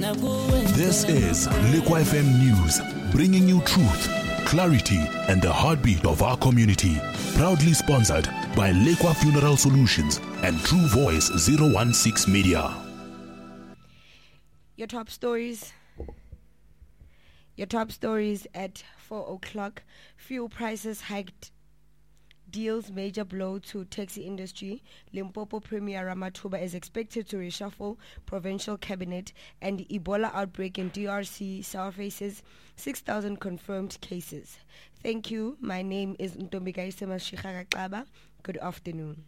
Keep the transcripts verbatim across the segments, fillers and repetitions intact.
This is Lekwa F M News, bringing you truth, clarity, and the heartbeat of our community. Proudly sponsored by Lekwa Funeral Solutions and True Voice zero one six Media. Your top stories. Your top stories at four o'clock. Fuel prices hiked. Deals major blow to taxi industry. Limpopo Premier Ramathuba is expected to reshuffle provincial cabinet, and Ebola outbreak in D R C South faces six thousand confirmed cases. Thank you. My name is Ntombikaisema Shikharakaba. Good afternoon.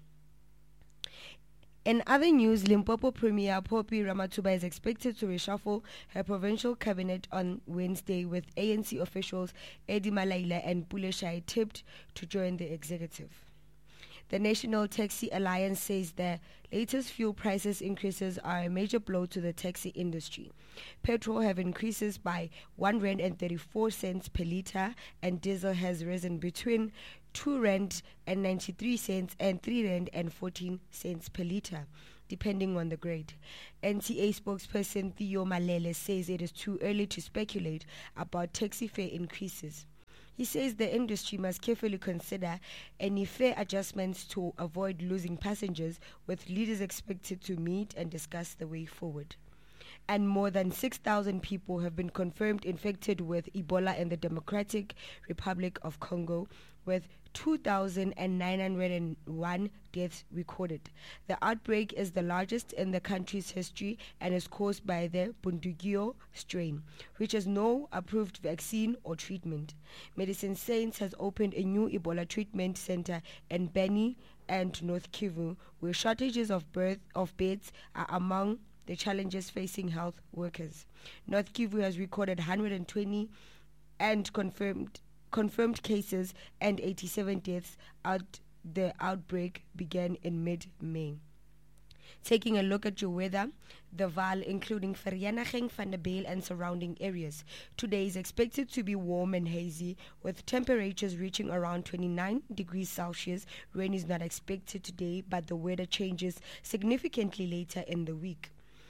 In other news, Limpopo Premier Poppy Ramathuba is expected to reshuffle her provincial cabinet on Wednesday, with A N C officials Eddie Malaila and Puleshai tipped to join the executive. The National Taxi Alliance says the latest fuel prices increases are a major blow to the taxi industry. Petrol have increases by one rand and thirty-four cents per litre, and diesel has risen between two rand and ninety-three cents and three rand and fourteen cents per litre, depending on the grade. N T A spokesperson Theo Malele says it is too early to speculate about taxi fare increases. He says the industry must carefully consider any fare adjustments to avoid losing passengers, with leaders expected to meet and discuss the way forward. And more than six thousand people have been confirmed infected with Ebola in the Democratic Republic of Congo, with two thousand nine hundred one deaths recorded. The outbreak is the largest in the country's history and is caused by the Bundibugyo strain, which has no approved vaccine or treatment. Medicine Sans has opened a new Ebola treatment center in Beni and North Kivu, where shortages of birth of beds are among the challenges facing health workers. North Kivu has recorded one hundred twenty and confirmed confirmed cases and eighty-seven deaths. Out the outbreak began in mid-May. Taking a look at your weather, the Vaal, including Vereeniging, Vanderbijl and surrounding areas. Today is expected to be warm and hazy, with temperatures reaching around twenty-nine degrees Celsius. Rain is not expected today, but the weather changes significantly later in the week.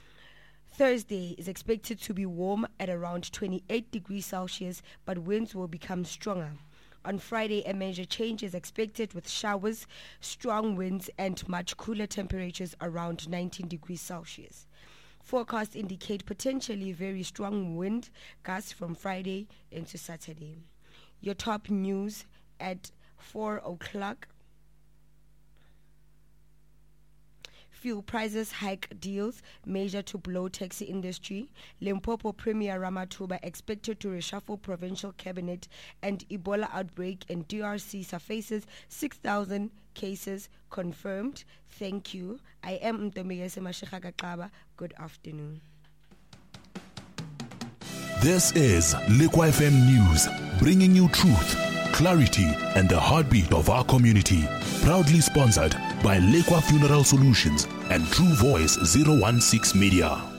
Thursday is expected to be warm at around twenty-eight degrees Celsius, but winds will become stronger. On Friday, a major change is expected, with showers, strong winds, and much cooler temperatures around nineteen degrees Celsius. Forecasts indicate potentially very strong wind gusts from Friday into Saturday. Your top news at four o'clock. Fuel prices hike, deals major to blow taxi industry. Limpopo Premier Ramathuba expected to reshuffle provincial cabinet, and Ebola outbreak in D R C surfaces six thousand cases confirmed. Thank you. I am Ntombiyese Mashikakakaba. Good afternoon. This is Lekwa F M News, bringing you truth, clarity, and the heartbeat of our community. Proudly sponsored by Lekwa Funeral Solutions and True Voice zero one six Media.